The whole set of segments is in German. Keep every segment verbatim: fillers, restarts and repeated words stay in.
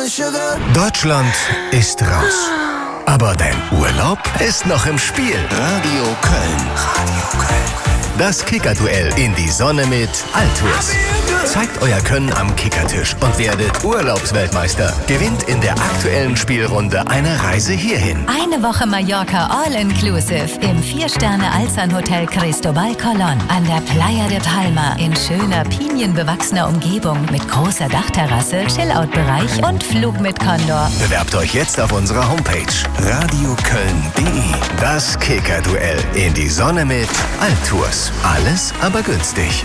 Deutschland ist raus. Aber dein Urlaub ist noch im Spiel. Radio Köln. Radio Köln. Das Kicker-Duell in die Sonne mit Altours. Zeigt euer Können am Kickertisch und werdet Urlaubsweltmeister. Gewinnt in der aktuellen Spielrunde eine Reise hierhin. Eine Woche Mallorca All-Inclusive im vier-Sterne-Alzan-Hotel Cristobal Colón an der Playa de Palma in schöner, pinienbewachsener Umgebung mit großer Dachterrasse, Chillout-Bereich und Flug mit Condor. Bewerbt euch jetzt auf unserer Homepage radioköln punkt de. Das Kicker-Duell in die Sonne mit Altours. Alles aber günstig.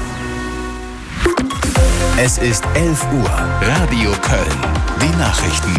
Es ist elf Uhr. Radio Köln. Die Nachrichten.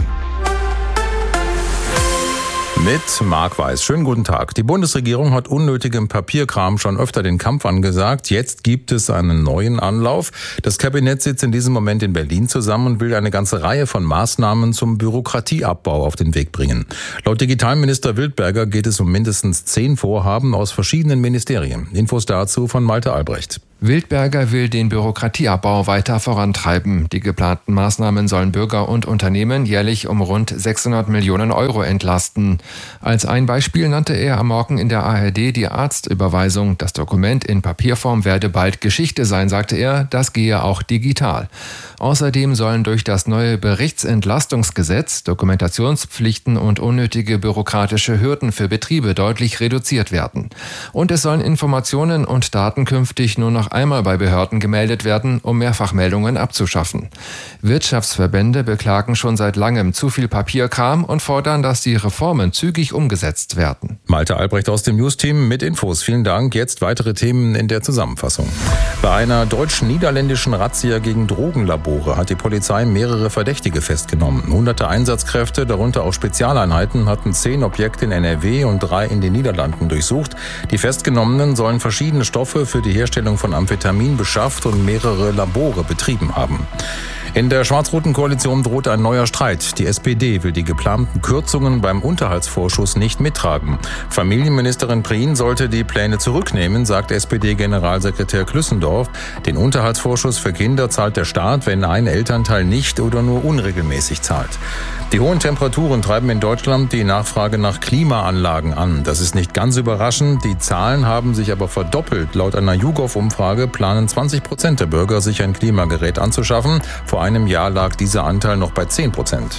Mit Marc Weiß. Schönen guten Tag. Die Bundesregierung hat unnötigem Papierkram schon öfter den Kampf angesagt. Jetzt gibt es einen neuen Anlauf. Das Kabinett sitzt in diesem Moment in Berlin zusammen und will eine ganze Reihe von Maßnahmen zum Bürokratieabbau auf den Weg bringen. Laut Digitalminister Wildberger geht es um mindestens zehn Vorhaben aus verschiedenen Ministerien. Infos dazu von Malte Albrecht. Wildberger will den Bürokratieabbau weiter vorantreiben. Die geplanten Maßnahmen sollen Bürger und Unternehmen jährlich um rund sechshundert Millionen Euro entlasten. Als ein Beispiel nannte er am Morgen in der A R D die Arztüberweisung. Das Dokument in Papierform werde bald Geschichte sein, sagte er. Das gehe auch digital. Außerdem sollen durch das neue Berichtsentlastungsgesetz Dokumentationspflichten und unnötige bürokratische Hürden für Betriebe deutlich reduziert werden. Und es sollen Informationen und Daten künftig nur noch einmal bei Behörden gemeldet werden, um Mehrfachmeldungen abzuschaffen. Wirtschaftsverbände beklagen schon seit langem zu viel Papierkram und fordern, dass die Reformen zügig umgesetzt werden. Malte Albrecht aus dem News-Team mit Infos. Vielen Dank. Jetzt weitere Themen in der Zusammenfassung. Bei einer deutsch-niederländischen Razzia gegen Drogenlabore hat die Polizei mehrere Verdächtige festgenommen. Hunderte Einsatzkräfte, darunter auch Spezialeinheiten, hatten zehn Objekte in N R W und drei in den Niederlanden durchsucht. Die Festgenommenen sollen verschiedene Stoffe für die Herstellung von Amphetamin beschafft und mehrere Labore betrieben haben. In der schwarz-roten Koalition droht ein neuer Streit. Die S P D will die geplanten Kürzungen beim Unterhaltsvorschuss nicht mittragen. Familienministerin Prien sollte die Pläne zurücknehmen, sagt S P D-Generalsekretär Klüssendorf. Den Unterhaltsvorschuss für Kinder zahlt der Staat, wenn ein Elternteil nicht oder nur unregelmäßig zahlt. Die hohen Temperaturen treiben in Deutschland die Nachfrage nach Klimaanlagen an. Das ist nicht ganz überraschend. Die Zahlen haben sich aber verdoppelt. Laut einer YouGov-Umfrage planen zwanzig Prozent der Bürger, sich ein Klimagerät anzuschaffen. Vor einem Jahr lag dieser Anteil noch bei zehn Prozent.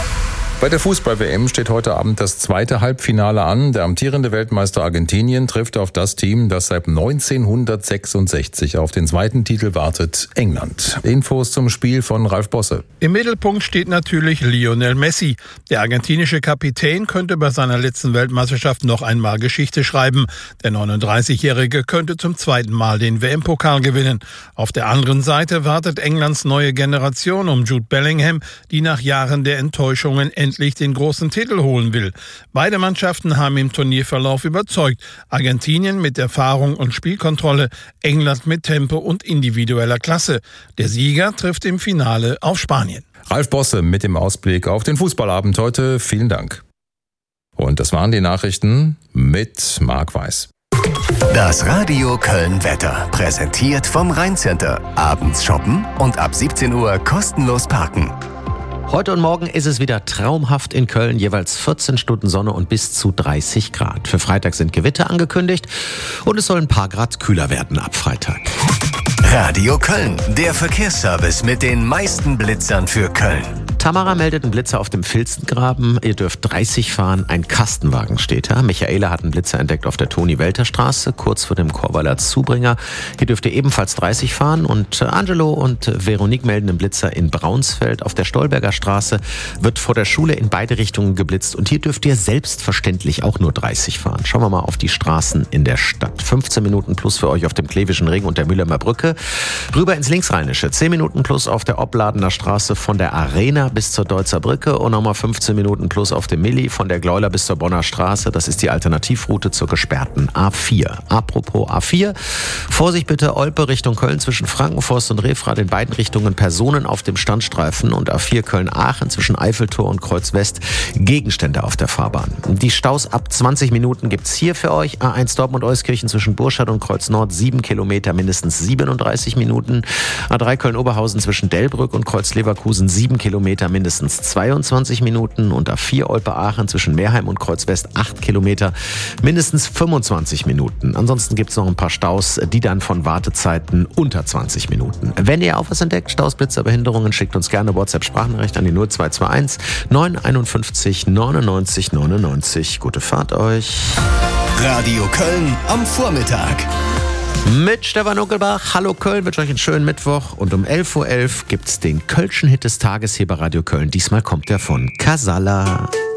Bei der Fußball-W M steht heute Abend das zweite Halbfinale an. Der amtierende Weltmeister Argentinien trifft auf das Team, das seit neunzehnhundertsechsundsechzig auf den zweiten Titel wartet, England. Infos zum Spiel von Ralf Bosse. Im Mittelpunkt steht natürlich Lionel Messi. Der argentinische Kapitän könnte bei seiner letzten Weltmeisterschaft noch einmal Geschichte schreiben. Der neununddreißigjährige könnte zum zweiten Mal den W M-Pokal gewinnen. Auf der anderen Seite wartet Englands neue Generation um Jude Bellingham, die nach Jahren der Enttäuschungen endlich den großen Titel holen will. Beide Mannschaften haben im Turnierverlauf überzeugt. Argentinien mit Erfahrung und Spielkontrolle, England mit Tempo und individueller Klasse. Der Sieger trifft im Finale auf Spanien. Ralf Bosse mit dem Ausblick auf den Fußballabend heute. Vielen Dank. Und das waren die Nachrichten mit Marc Weiß. Das Radio Köln Wetter, präsentiert vom Rhein-Center. Abends shoppen und ab siebzehn Uhr kostenlos parken. Heute und morgen ist es wieder traumhaft in Köln, jeweils vierzehn Stunden Sonne und bis zu dreißig Grad. Für Freitag sind Gewitter angekündigt und es soll ein paar Grad kühler werden ab Freitag. Radio Köln, der Verkehrsservice mit den meisten Blitzern für Köln. Tamara meldet einen Blitzer auf dem Filzengraben. Ihr dürft dreißig fahren. Ein Kastenwagen steht da. Michaela hat einen Blitzer entdeckt auf der Toni-Welter-Straße, kurz vor dem Chorweiler Zubringer. Hier dürft ihr ebenfalls dreißig fahren. Und Angelo und Veronique melden einen Blitzer in Braunsfeld. Auf der Stolberger Straße wird vor der Schule in beide Richtungen geblitzt. Und hier dürft ihr selbstverständlich auch nur dreißig fahren. Schauen wir mal auf die Straßen in der Stadt. fünfzehn Minuten plus für euch auf dem Klevischen Ring und der Mühlheimer Brücke. Rüber ins Linksrheinische. zehn Minuten plus auf der Opladener Straße von der Arena bis zur Deutzer Brücke und nochmal fünfzehn Minuten plus auf dem Milli von der Gleuler bis zur Bonner Straße. Das ist die Alternativroute zur gesperrten A vier. Apropos A vier, Vorsicht bitte, Olpe Richtung Köln zwischen Frankenforst und Refrath in beiden Richtungen Personen auf dem Standstreifen und A vier Köln-Aachen zwischen Eiffeltor und Kreuz West Gegenstände auf der Fahrbahn. Die Staus ab zwanzig Minuten gibt's hier für euch. A eins Dortmund-Euskirchen zwischen Burscheid und Kreuz Nord sieben Kilometer, mindestens siebenunddreißig Minuten. A drei Köln-Oberhausen zwischen Delbrück und Kreuz Leverkusen sieben Kilometer. Kilometer mindestens zweiundzwanzig Minuten und A vier Olpe-Aachen zwischen Meerheim und Kreuzwest acht Kilometer mindestens fünfundzwanzig Minuten. Ansonsten gibt es noch ein paar Staus, die dann von Wartezeiten unter zwanzig Minuten. Wenn ihr auch was entdeckt, Staus, Blitzer, Behinderungen, schickt uns gerne WhatsApp-Sprachnachricht an die null zwei zwei eins neun einundfünfzig neunundneunzig neunundneunzig. Gute Fahrt euch. Radio Köln am Vormittag. Mit Stefan Unkelbach. Hallo Köln, wünsche euch einen schönen Mittwoch. Und um elf Uhr elf gibt's den Kölschen Hit des Tages hier bei Radio Köln. Diesmal kommt der von Casalla.